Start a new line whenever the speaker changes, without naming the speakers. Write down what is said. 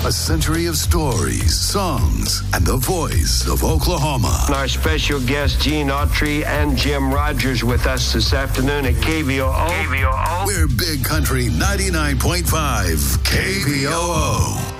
A century of stories, songs, and the voice of Oklahoma.
Our special guests, Gene Autry and Jim Rogers, with us this afternoon at KVOO.
We're Big Country 99.5 KVOO.